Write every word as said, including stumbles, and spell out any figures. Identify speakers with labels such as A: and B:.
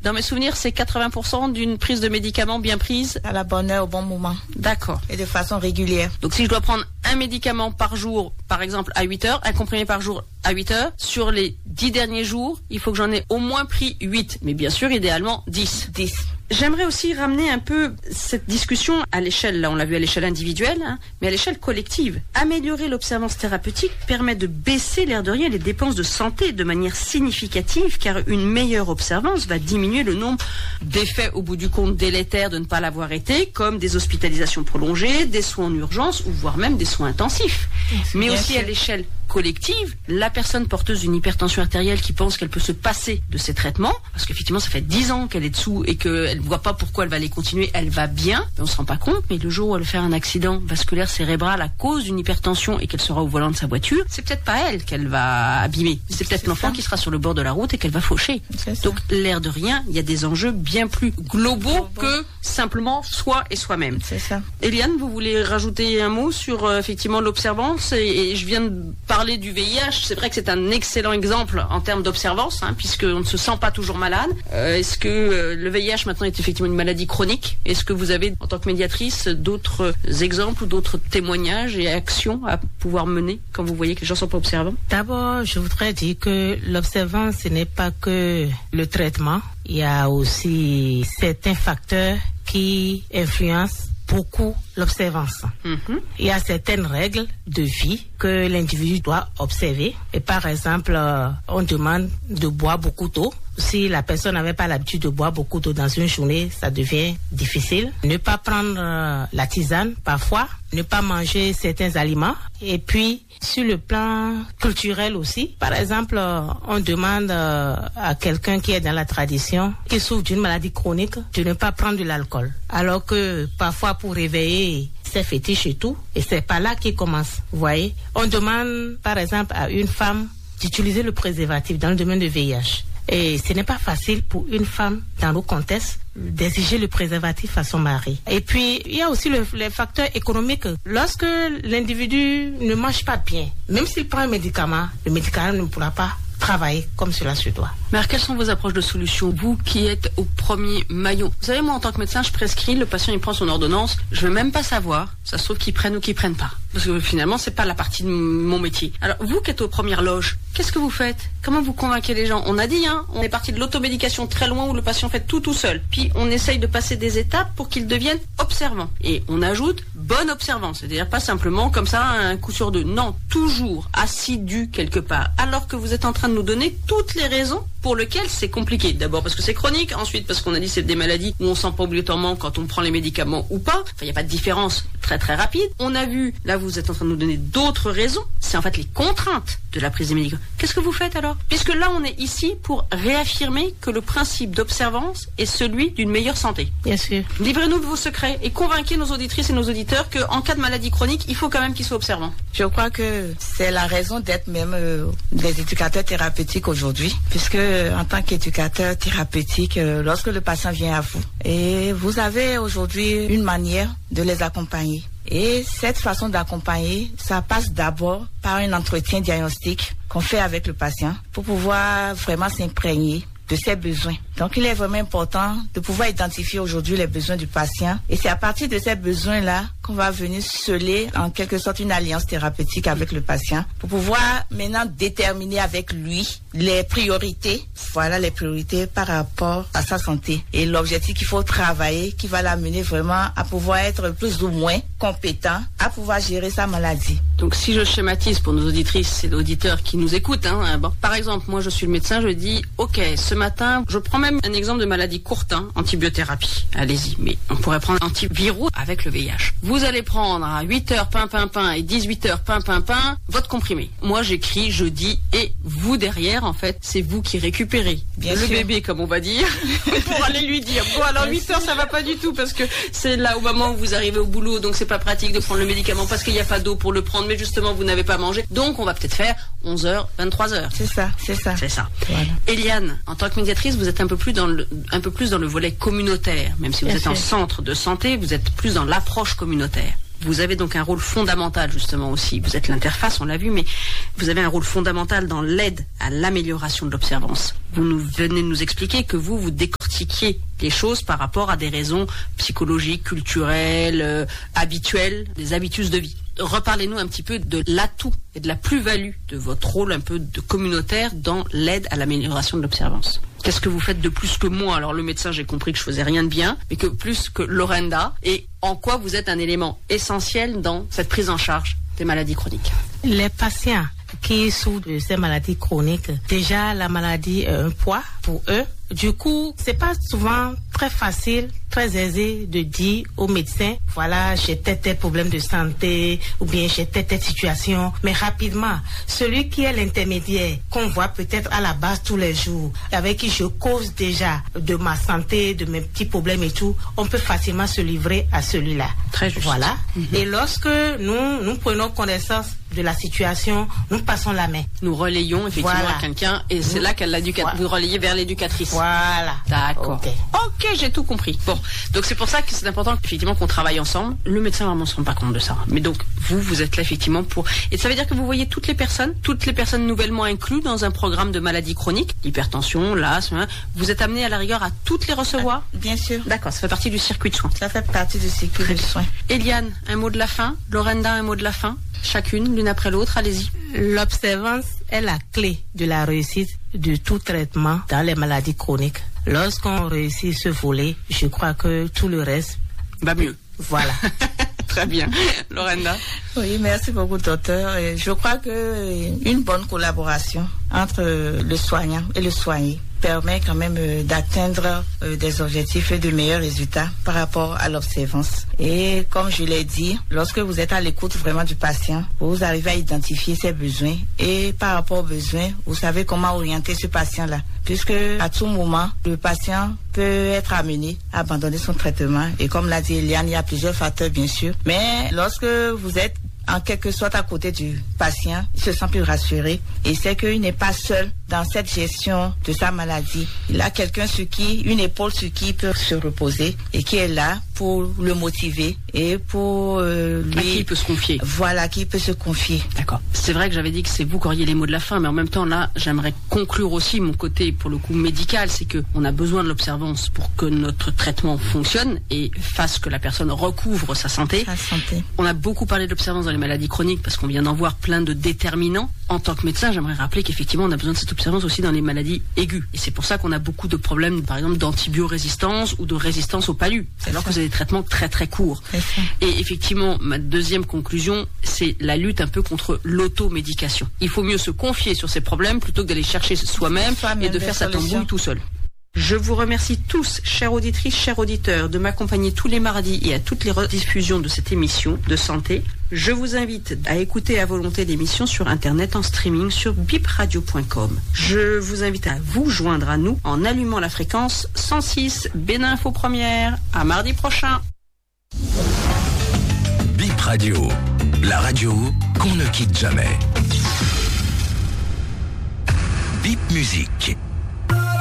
A: Dans mes souvenirs, c'est quatre-vingts pour cent d'une prise de médicaments bien prise.
B: À la bonne heure, au bon moment.
A: D'accord.
B: Et de façon régulière.
A: Donc si je dois prendre un médicament par jour, par exemple à huit heures, un comprimé par jour à huit heures, sur les dix derniers jours, il faut que j'en ai au moins pris huit. Mais bien sûr, idéalement, dix.
B: dix.
A: J'aimerais aussi ramener un peu cette discussion à l'échelle, là on l'a vu à l'échelle individuelle, hein, mais à l'échelle collective. Améliorer l'observance thérapeutique permet de baisser l'air de rien les dépenses de santé de manière significative, car une meilleure observance va diminuer le nombre d'effets au bout du compte délétères de ne pas l'avoir été, comme des hospitalisations prolongées, des soins en urgence ou voire même des soins intensifs. Mais aussi sûr. À l'échelle collective, la personne porteuse d'une hypertension artérielle qui pense qu'elle peut se passer de ses traitements, parce qu'effectivement ça fait dix ans qu'elle est dessous et qu'elle ne voit pas pourquoi elle va les continuer, elle va bien, mais on ne se rend pas compte, mais le jour où elle fait un accident vasculaire cérébral à cause d'une hypertension et qu'elle sera au volant de sa voiture, c'est peut-être pas elle qu'elle va abîmer, c'est peut-être c'est l'enfant ça. Qui sera sur le bord de la route et qu'elle va faucher. Donc l'air de rien, il y a des enjeux bien plus globaux Global. Que simplement soi et soi-même.
B: C'est ça.
A: Eliane, vous voulez rajouter un mot sur euh, effectivement l'observance et, et je viens de parler du V I H, c'est vrai que c'est un excellent exemple en termes d'observance, hein, puisqu'on ne se sent pas toujours malade. Euh, est-ce que euh, le V I H maintenant est effectivement une maladie chronique? Est-ce que vous avez, en tant que médiatrice, d'autres exemples ou d'autres témoignages et actions à pouvoir mener quand vous voyez que les gens ne sont pas observants?
C: D'abord, je voudrais dire que l'observance, ce n'est pas que le traitement. Il y a aussi certains facteurs qui influencent beaucoup l'observance. Mm-hmm. Il y a certaines règles de vie que l'individu doit observer. Et par exemple, euh, on demande de boire beaucoup d'eau. Si la personne n'avait pas l'habitude de boire beaucoup d'eau dans une journée, ça devient difficile. Ne pas prendre euh, la tisane parfois, ne pas manger certains aliments. Et puis, sur le plan culturel aussi, par exemple, euh, on demande euh, à quelqu'un qui est dans la tradition, qui souffre d'une maladie chronique, de ne pas prendre de l'alcool. Alors que parfois, pour réveiller ses fétiches et tout, et c'est pas là qu'il commence, vous voyez. On demande, par exemple, à une femme d'utiliser le préservatif dans le domaine du V I H. Et ce n'est pas facile pour une femme, dans le contexte, d'exiger le préservatif à son mari. Et puis, il y a aussi le, les facteurs économiques. Lorsque l'individu ne mange pas bien, même s'il prend un médicament, le médicament ne pourra pas travailler comme cela se doit.
A: Mais alors, quelles sont vos approches de solution, vous qui êtes au premier maillon? Vous savez, moi, en tant que médecin, je prescris, le patient, il prend son ordonnance, je veux même pas savoir, ça se trouve qu'ils prennent ou qu'ils prennent pas. Parce que finalement, c'est pas la partie de mon métier. Alors, vous qui êtes aux premières loges, qu'est-ce que vous faites? Comment vous convainquez les gens? On a dit, hein, on est parti de l'automédication très loin où le patient fait tout tout seul. Puis, on essaye de passer des étapes pour qu'ils deviennent observants. Et on ajoute bonne observance. C'est-à-dire pas simplement comme ça, un coup sur deux. Non, toujours assidu quelque part. Alors que vous êtes en train de nous donner toutes les raisons pour lesquelles c'est compliqué. D'abord parce que c'est chronique, ensuite parce qu'on a dit c'est des maladies où on sent pas obligatoirement quand on prend les médicaments ou pas. Enfin, il n'y a pas de différence très très rapide. On a vu, là vous êtes en train de nous donner d'autres raisons. C'est en fait les contraintes de la prise des médicaments. Qu'est-ce que vous faites alors? Puisque là on est ici pour réaffirmer que le principe d'observance est celui d'une meilleure santé.
C: Bien sûr.
A: Livrez-nous de vos secrets et convainquez nos auditrices et nos auditeurs qu'en cas de maladie chronique, il faut quand même qu'ils soient observants.
B: Je crois que c'est la raison d'être même euh, des éducateurs thérapeutiques aujourd'hui, puisque en tant qu'éducateur thérapeutique, euh, lorsque le patient vient à vous, et vous avez aujourd'hui une manière de les accompagner. Et cette façon d'accompagner, ça passe d'abord par un entretien diagnostique qu'on fait avec le patient pour pouvoir vraiment s'imprégner de ses besoins. Donc, il est vraiment important de pouvoir identifier aujourd'hui les besoins du patient. Et c'est à partir de ces besoins-là qu'on va venir sceller en quelque sorte une alliance thérapeutique avec le patient pour pouvoir maintenant déterminer avec lui les priorités. Voilà les priorités par rapport à sa santé. Et l'objectif qu'il faut travailler, qui va l'amener vraiment à pouvoir être plus ou moins compétent, à pouvoir gérer sa maladie.
A: Donc, si je schématise pour nos auditrices et auditeurs qui nous écoutent, hein, bon, par exemple, moi je suis le médecin, je dis, ok, ce matin, je prends même un exemple de maladie courte, hein, antibiothérapie. Allez-y, mais on pourrait prendre antiviraux avec le V I H. Vous allez prendre à huit heures pain, pain, pain et dix-huit heures pain, pain, pain, votre comprimé. Moi, j'écris, je dis, et vous derrière, en fait, c'est vous qui récupérez Bien le sûr. Bébé, comme on va dire, pour aller lui dire, bon, alors huit heures, ça va pas du tout, parce que c'est là au moment où vous arrivez au boulot, donc c'est pas pratique de prendre le médicament parce qu'il n'y a pas d'eau pour le prendre, mais justement, vous n'avez pas mangé. Donc, on va peut-être faire onze heures, vingt-trois heures.
B: C'est ça, c'est ça.
A: C'est ça.
B: Voilà.
A: Eliane, en tant que médiatrice, vous êtes un peu plus dans le, un peu plus dans le volet communautaire. Même si vous Bien êtes sûr. En centre de santé, vous êtes plus dans l'approche communautaire. Vous avez donc un rôle fondamental justement aussi. Vous êtes l'interface, on l'a vu, mais vous avez un rôle fondamental dans l'aide à l'amélioration de l'observance. Vous nous venez de nous expliquer que vous, vous décortiquez décortiquiez les choses par rapport à des raisons psychologiques, culturelles, euh, habituelles, des habitudes de vie. Reparlez-nous un petit peu de l'atout et de la plus-value de votre rôle un peu de communautaire dans l'aide à l'amélioration de l'observance. Qu'est-ce que vous faites de plus que moi? Alors le médecin, j'ai compris que je faisais rien de bien, mais que plus que Lorenda, et en quoi vous êtes un élément essentiel dans cette prise en charge des maladies chroniques?
C: Les patients qui souffrent de ces maladies chroniques, déjà la maladie est un poids pour eux. Du coup, c'est pas souvent très facile, très aisé de dire au médecin, voilà, j'ai tel tel problème de santé, ou bien j'ai telle telle situation. Mais rapidement, celui qui est l'intermédiaire, qu'on voit peut-être à la base tous les jours, avec qui je cause déjà de ma santé, de mes petits problèmes et tout, on peut facilement se livrer à celui-là.
A: Très juste.
C: Voilà.
A: Mm-hmm.
C: Et lorsque nous, nous prenons connaissance de la situation, nous passons la main.
A: Nous relayons effectivement
C: Voilà.
A: à quelqu'un, et c'est
C: Nous-
A: là qu'elle l'éducatrice,
C: Voilà.
A: vous relayez vers l'éducatrice.
C: Voilà.
A: D'accord.
C: Ok.
A: Ok, j'ai tout compris. Bon, donc c'est pour ça que c'est important effectivement qu'on travaille ensemble. Le médecin vraiment se rend pas compte de ça. Mais donc vous, vous êtes là effectivement pour. Et ça veut dire que vous voyez toutes les personnes, toutes les personnes nouvellement incluses dans un programme de maladies chroniques, l'hypertension, l'asthme. Hein. Vous êtes amené à la rigueur à toutes les recevoir.
B: Bien sûr.
A: D'accord, ça fait partie du circuit de soins.
B: Ça fait partie du cycle de soins.
A: Eliane, un mot de la fin. Lorenda, un mot de la fin. Chacune, l'une après l'autre. Allez-y.
C: L'observance est la clé de la réussite de tout traitement dans les maladies chroniques. Lorsqu'on réussit ce volet, je crois que tout le reste
A: Va mieux.
C: Voilà.
A: Très bien. Lorenda.
B: Oui, merci beaucoup, docteur. Et je crois que une bonne collaboration entre le soignant et le soigné permet quand même euh, d'atteindre euh, des objectifs et de meilleurs résultats par rapport à l'observance. Et comme je l'ai dit, lorsque vous êtes à l'écoute vraiment du patient, vous arrivez à identifier ses besoins et par rapport aux besoins, vous savez comment orienter ce patient-là. Puisque à tout moment, le patient peut être amené à abandonner son traitement. Et comme l'a dit Eliane, il y a plusieurs facteurs bien sûr. Mais lorsque vous êtes en quelque sorte à côté du patient, il se sent plus rassuré et sait qu'il n'est pas seul dans cette gestion de sa maladie. Il a quelqu'un sur qui, une épaule sur qui il peut se reposer et qui est là pour le motiver et pour euh, lui...
A: À qui il peut se confier.
B: Voilà, qui peut se confier.
A: D'accord. C'est vrai que j'avais dit que c'est vous qui auriez les mots de la fin, mais en même temps, là, j'aimerais conclure aussi mon côté, pour le coup, médical, c'est que on a besoin de l'observance pour que notre traitement fonctionne et fasse que la personne recouvre sa santé.
B: Sa santé.
A: On a beaucoup parlé de l'observance dans les maladies chroniques parce qu'on vient d'en voir plein de déterminants. En tant que médecin, j'aimerais rappeler qu'effectivement, on a besoin de cette observance aussi dans les maladies aiguës. Et c'est pour ça qu'on a beaucoup de problèmes, par exemple, d'antibiorésistance ou de résistance au palu. C'est alors que vous avez des traitements très très courts. Et effectivement, ma deuxième conclusion, c'est la lutte un peu contre l'automédication. Il faut mieux se confier sur ces problèmes plutôt que d'aller chercher soi-même et de faire sa tambouille tout seul. Je vous remercie tous, chères auditrices, chers auditeurs, de m'accompagner tous les mardis et à toutes les rediffusions de cette émission de santé. Je vous invite à écouter à volonté l'émission sur Internet en streaming sur bip radio point com. Je vous invite à vous joindre à nous en allumant la fréquence cent six Bénin Info Première. À mardi prochain.
D: Bip Radio, la radio qu'on ne quitte jamais. Bip Musique.